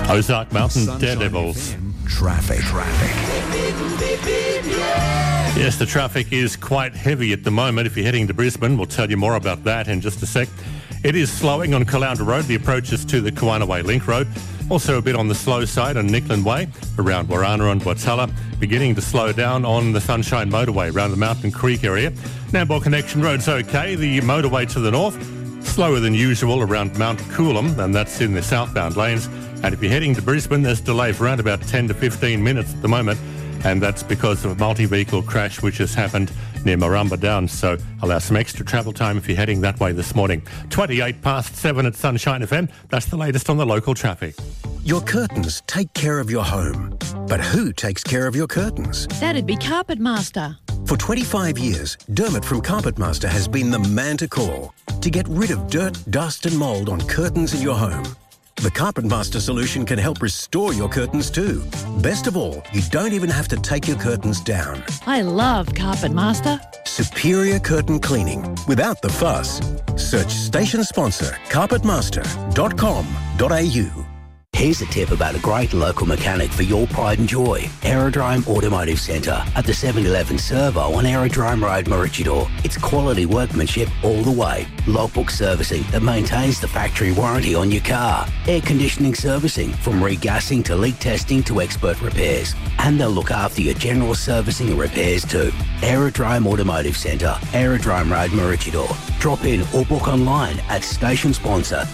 Ozark Mountain Daredevils. Traffic. Yes, the traffic is quite heavy at the moment. If you're heading to Brisbane, we'll tell you more about that in just a sec. It is slowing on Caloundra Road, the approaches to the Kawanaway Link Road. Also a bit on the slow side on Nickland Way, around Warana and Watala. Beginning to slow down on the Sunshine Motorway, around the Mountain Creek area. Nambour Connection Road's okay. The motorway to the north, slower than usual around Mount Coolum, and that's in the southbound lanes. And if you're heading to Brisbane, there's delay for around about 10 to 15 minutes at the moment. And that's because of a multi-vehicle crash which has happened near Marumba Downs. So allow some extra travel time if you're heading that way this morning. 7:28 at Sunshine FM. That's the latest on the local traffic. Your curtains take care of your home. But who takes care of your curtains? That'd be Carpet Master. For 25 years, Dermot from Carpet Master has been the man to call to get rid of dirt, dust and mould on curtains in your home. The Carpet Master solution can help restore your curtains too. Best of all, you don't even have to take your curtains down. I love Carpet Master. Superior curtain cleaning without the fuss. Search station sponsor carpetmaster.com.au. Here's a tip about a great local mechanic for your pride and joy. Aerodrome Automotive Centre at the 7-Eleven Servo on Aerodrome Road, Maroochydore. It's quality workmanship all the way. Logbook servicing that maintains the factory warranty on your car. Air conditioning servicing from regassing to leak testing to expert repairs. And they'll look after your general servicing and repairs too. Aerodrome Automotive Centre, Aerodrome Road, Maroochydore. Drop in or book online at station sponsor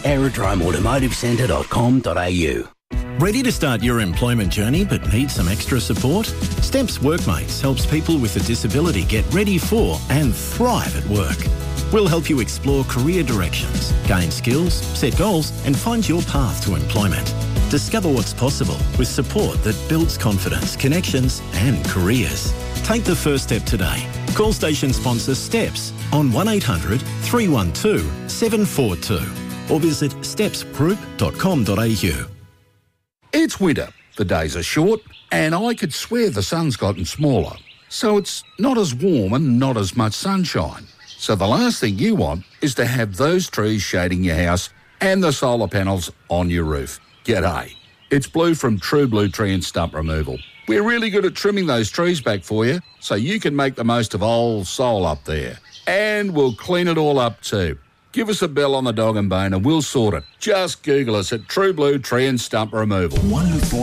aerodromeautomotivecentre.com.au. Ready to start your employment journey but need some extra support? Steps Workmates helps people with a disability get ready for and thrive at work. We'll help you explore career directions, gain skills, set goals and find your path to employment. Discover what's possible with support that builds confidence, connections and careers. Take the first step today. Call station sponsor STEPS on 1800 312 742 or visit stepsgroup.com.au. It's winter, the days are short, and I could swear the sun's gotten smaller. So it's not as warm and not as much sunshine. So the last thing you want is to have those trees shading your house and the solar panels on your roof. G'day. It's Blue from True Blue Tree and Stump Removal. We're really good at trimming those trees back for you so you can make the most of old soul up there. And we'll clean it all up too. Give us a bell on the dog and bone and we'll sort it. Just Google us at True Blue Tree and Stump Removal.